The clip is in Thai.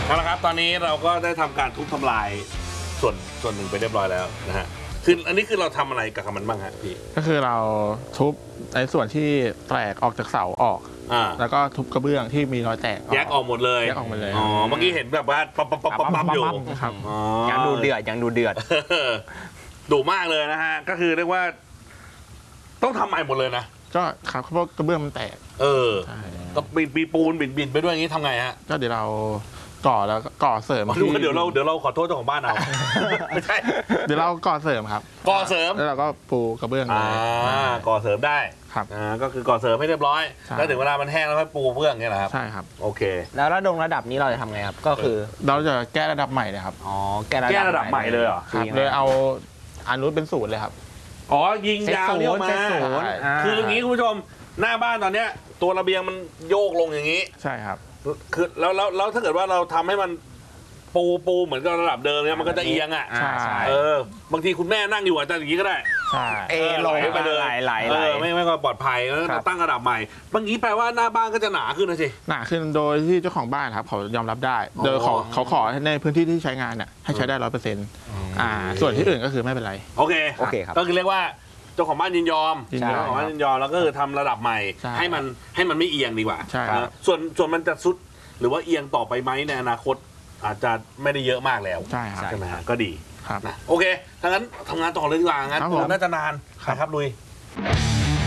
เอาละครับตอนนี้เราก็ได้ทำการทุบทำลายส่วนหนึ่งไปเรียบร้อยแล้วนะฮะคืออันนี้คือเราทำอะไรกับมันบ้างฮะพี่ก็คือเราทุบในส่วนที่แตกออกจากเสาออกแล้วก็ทุบกระเบื้องที่มีรอยแตกแยกออกหมดเลยแยกออกหมดเลยอ๋อเมื่อกี้เห็นแบบว่าปั๊บอยู่ครับยังดูเดือดดุมากเลยนะฮะก็คือเรียกว่าต้องทำใหม่หมดเลยนะก็ครับเพราะกระเบื้องมันแตกก็ปีปูนบินไปด้วยอย่างนี้ทำไงฮะก็เดี๋ยวเราก่อแล้วก่อเสริมเดี๋ยวเราขอโทษเจ้าของบ้านเอาไม่ใช่เดี๋ยวเราก่อเสริมครับก่อเสริมแล้วเราก็ปูกระเบื้องเลยก่อเสริมได้ครับก็คือก่อเสริมให้เรียบร้อยแล้วถึงเวลามันแห้งแล้วค่อยปูเบื้องเนี่ยนะครับใช่ครับโอเคแล้วระดับนี้เราจะทำไงครับก็คือเราจะแก้ระดับใหม่เลยครับแก้ระดับใหม่เลยเหรอครับเลยเอาอนุเป็นศูนย์เลยครับยิงยาวนี่ออกมาคืออย่างนี้คุณผู้ชมหน้าบ้านตอนเนี้ยตัวระเบียงมันโยกลงอย่างนี้ใช่ครับคือแล้วถ้าเกิดว่าเราทำให้มันปูเหมือนกับระดับเดิมเนี่ยมันก็จะเอียงบางทีคุณแม่นั่งอยู่อาจจะอย่างนี้ก็ได้ลงไปเลยไม่ก็ปลอดภัยแล้วตั้งระดับใหม่บางทีแปลว่าหน้าบ้านก็จะหนาขึ้นนะสิหนาขึ้นโดยที่เจ้าของบ้านครับเขายอมรับได้โดยเขาขอในพื้นที่ที่ใช้งานเนี่ยให้ใช้ได้100%ส่วนที่อื่นก็คือไม่เป็นไรโอเคครับก็คือเรียกว่าเจ้าของบ้านยินยอมแล้วก็คือทำระดับใหม่ให้มันไม่เอียงดีกว่าส่วนมันจะซุดหรือว่าเอียงต่อไปไหมในอนาคตอาจจะไม่ได้เยอะมากแล้วใช่ไหมก็ดีนะโอเคถ้างั้นทำงานต่อเลยดีกว่างั้นน่าจะนานครับลุย